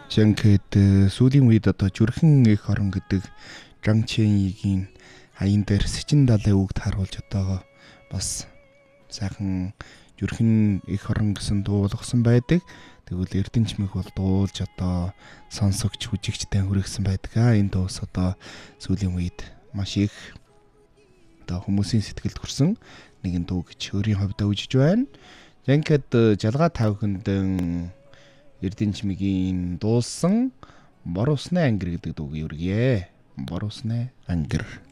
Жинхэнэ сүүлийн үед одоо Зүрхэн эх орон гэдэг Жан Чэньигийн аян дээр Сэчин далайн үгд харуулж одоо бас сайхан Зүрхэн эх орон гэсэн дуулгасан байдаг. Тэгвэл Эрдэнэчмэх бол дуулж одоо сонсогч хүжигчтэй хүргэсэн байдаг. Энэ дуус одоо сүүлийн үед маш их одоо хүмүүсийн сэтгэлд хүрсэн нэгэн дуу гэж өөрийн хувьдаа үзэж байна. Жинхэнэ жалгаа тавхиндэн Эрдэнэчмэгийн дуулсан Бор усны ангир гэдэг дууг өргөе. Бор усны ангир.